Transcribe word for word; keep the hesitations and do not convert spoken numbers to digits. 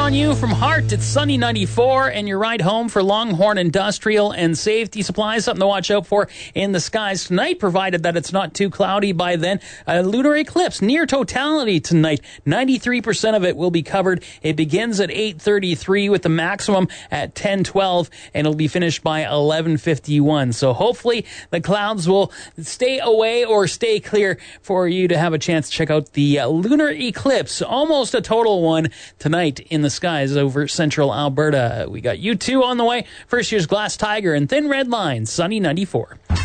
on you from Hart. It's Sunny ninety-four, and your ride home for Longhorn Industrial and Safety Supplies. Something to watch out for in the skies tonight, provided that it's not too cloudy by then. A lunar eclipse near totality tonight. ninety-three percent of it will be covered. It begins at eight thirty-three with the maximum at ten twelve, and it'll be finished by eleven fifty-one. So hopefully the clouds will stay away or stay clear for you to have a chance to check out the uh, lunar eclipse. Almost a total one tonight in the skies over central Alberta. We got U two on the way. First year's Glass Tiger and Thin Red Line, Sunny ninety-four.